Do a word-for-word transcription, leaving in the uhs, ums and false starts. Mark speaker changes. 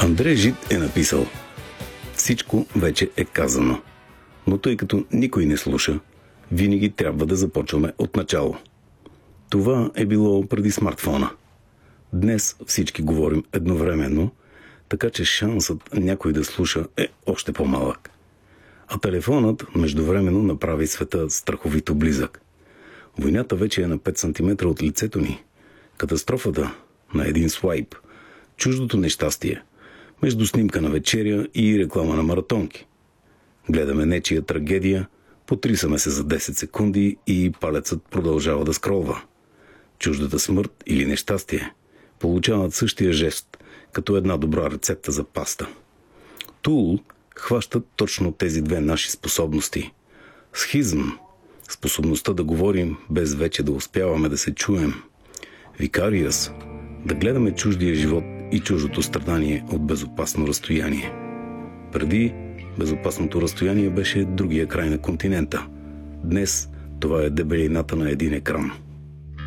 Speaker 1: Андрей Жид е написал: всичко вече е казано, но тъй като никой не слуша, винаги трябва да започваме от начало. Това е било преди смартфона. Днес всички говорим едновременно, така че шансът някой да слуша е още по-малък. А телефонът междувременно направи света страховито близък. Войната вече е на пет сантиметра от лицето ни. Катастрофата на един свайп. Чуждото нещастие. Между снимка на вечеря и реклама на маратонки. Гледаме нечия трагедия, потрисаме се за десет секунди и палецът продължава да скролва. Чуждата смърт или нещастие получават същия жест, като една добра рецепта за паста. Тул хващат точно тези две наши способности. Схизъм – способността да говорим без вече да успяваме да се чуем. Викариус – да гледаме чуждия живот и чуждото страдание от безопасно разстояние. Преди безопасното разстояние беше другия край на континента. Днес това е дебелината на един екран.